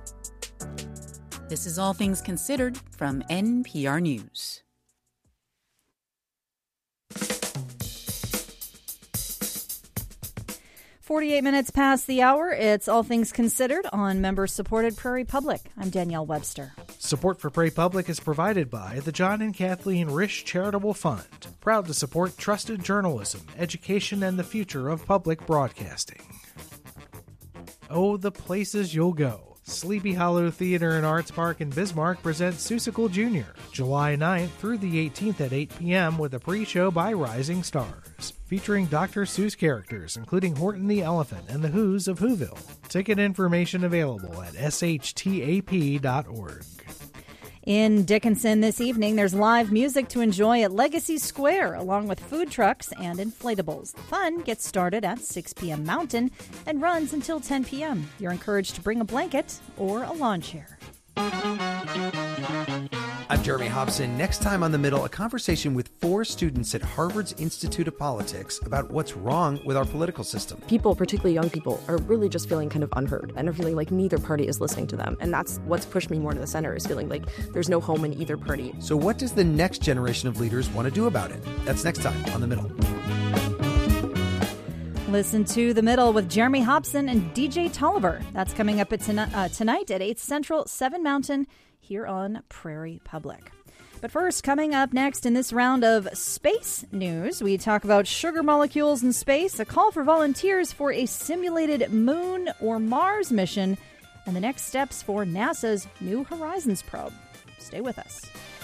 This is All Things Considered from NPR News. "48 minutes past the hour. It's All Things Considered on member-supported Prairie Public. I'm Danielle Webster. Support for Prairie Public is provided by the John and Kathleen Risch Charitable Fund, proud to support trusted journalism, education, and the future of public broadcasting. Oh, the places you'll go. Sleepy Hollow Theater and Arts Park in Bismarck presents Seussical Jr., July 9th through the 18th at 8 p.m. with a pre-show by Rising Stars, featuring Dr. Seuss characters including Horton the Elephant and the Who's of Whoville. Ticket information available at shtap.org. In Dickinson this evening, there's live music to enjoy at Legacy Square, along with food trucks and inflatables. The fun gets started at 6 p.m. Mountain and runs until 10 p.m. You're encouraged to bring a blanket or a lawn chair. I'm Jeremy Hobson. Next time on The Middle, a conversation with 4 students at Harvard's Institute of Politics about what's wrong with our political system. People, particularly young people, are really just feeling kind of unheard and are feeling like neither party is listening to them. And that's what's pushed me more to the center, is feeling like there's no home in either party. So what does the next generation of leaders want to do about it? That's next time on The Middle. Listen to The Middle with Jeremy Hobson and DJ Tolliver. That's coming up at tonight at 8 Central, 7 Mountain, here on Prairie Public. But first, coming up next in this round of space news, we talk about sugar molecules in space, a call for volunteers for a simulated Moon or Mars mission, and the next steps for NASA's New Horizons probe. Stay with us.